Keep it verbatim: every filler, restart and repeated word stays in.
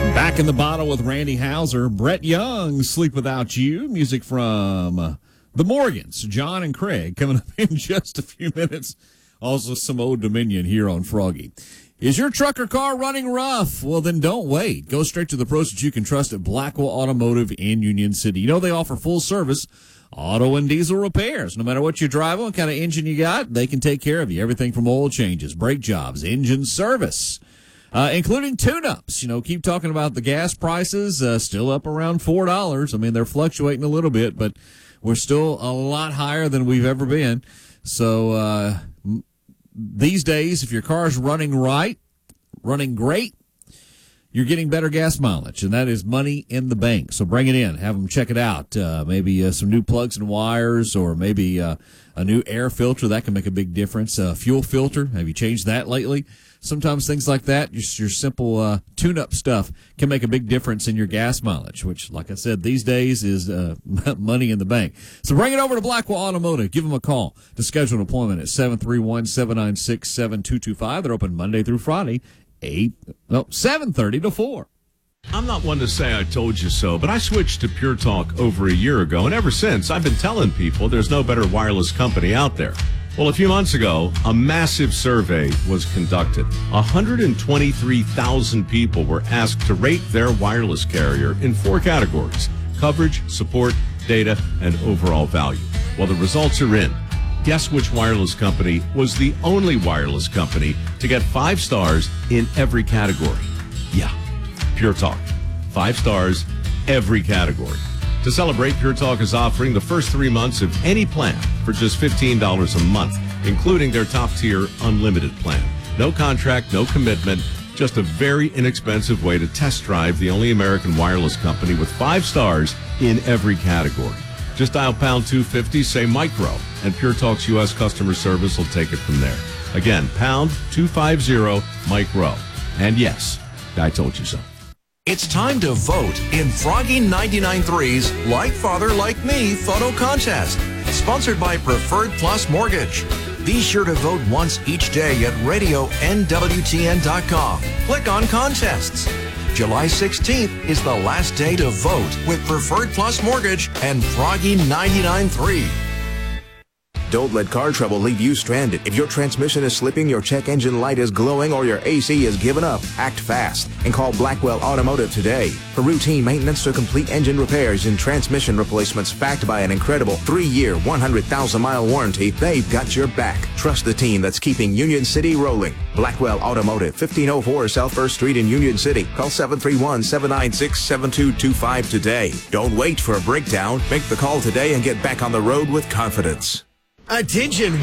Back in the Bottle with Randy Houser. Brett Young, Sleep Without You. Music from uh, the Morgans, John and Craig, coming up in just a few minutes. Also some Old Dominion here on Froggy. Is your truck or car running rough? Well, then don't wait. Go straight to the pros that you can trust at Blackwell Automotive in Union City. You know they offer full service auto and diesel repairs. No matter what you're driving, what kind of engine you got, they can take care of you. Everything from oil changes, brake jobs, engine service. Uh, including tune-ups. You know, keep talking about the gas prices, uh, still up around four dollars. I mean, they're fluctuating a little bit, but we're still a lot higher than we've ever been. So, uh, m- these days, if your car's running right, running great, you're getting better gas mileage, and that is money in the bank. So bring it in. Have them check it out. Uh, maybe uh, some new plugs and wires, or maybe uh, a new air filter. That can make a big difference. Uh, fuel filter. Have you changed that lately? Sometimes things like that, just your simple uh, tune-up stuff, can make a big difference in your gas mileage, which, like I said, these days is uh, money in the bank. So bring it over to Blackwell Automotive. Give them a call to schedule an appointment at seven three one, seven nine six, seven two two five. They're open Monday through Friday, eight, no, seven thirty to four. I'm not one to say I told you so, but I switched to Pure Talk over a year ago, and ever since, I've been telling people there's no better wireless company out there. Well, a few months ago, a massive survey was conducted. one hundred twenty-three thousand people were asked to rate their wireless carrier in four categories: coverage, support, data, and overall value. Well, the results are in. Guess which wireless company was the only wireless company to get five stars in every category? Yeah, Pure Talk. Five stars, every category. To celebrate, Pure Talk is offering the first three months of any plan for just fifteen dollars a month, including their top-tier unlimited plan. No contract, no commitment, just a very inexpensive way to test drive the only American wireless company with five stars in every category. Just dial pound two fifty, say micro, and Pure Talk's U S customer service will take it from there. Again, pound two fifty, micro. And yes, I told you so. It's time to vote in Froggy ninety-nine point three's Like Father Like Me photo contest, sponsored by Preferred Plus Mortgage. Be sure to vote once each day at radio N W T N dot com. Click on contests. July sixteenth is the last day to vote with Preferred Plus Mortgage and Froggy ninety-nine point three. Don't let car trouble leave you stranded. If your transmission is slipping, your check engine light is glowing, or your A C is giving up, act fast and call Blackwell Automotive today. For routine maintenance to complete engine repairs and transmission replacements backed by an incredible three-year, one hundred thousand mile warranty, they've got your back. Trust the team that's keeping Union City rolling. Blackwell Automotive, fifteen oh four South First Street in Union City. Call seven three one, seven nine six, seven two two five today. Don't wait for a breakdown. Make the call today and get back on the road with confidence. Attention!